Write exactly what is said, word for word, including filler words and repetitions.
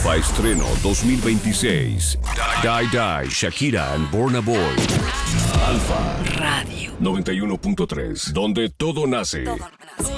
Alfa Estreno dos mil veintiséis. Die Die, Shakira and Burna Boy. Alfa Radio noventa y uno punto tres, donde todo nace. Todo nace.